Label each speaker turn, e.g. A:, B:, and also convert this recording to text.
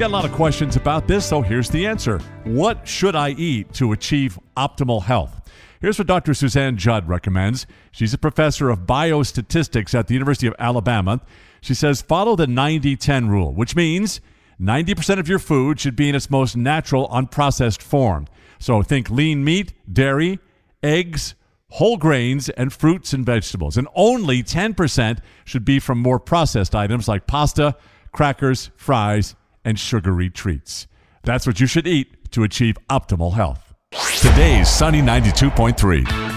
A: got a lot of questions about this, so here's the answer. What should I eat to achieve optimal health? Here's what Dr. Suzanne Judd recommends. She's a professor of biostatistics at the University of Alabama. She says follow the 90-10 rule, which means 90% of your food should be in its most natural, unprocessed form. So think lean meat, dairy, eggs, whole grains, and fruits and vegetables. And only 10% should be from more processed items like pasta, crackers, fries, and sugary treats. That's what you should eat to achieve optimal health. Today's Sunny 92.3.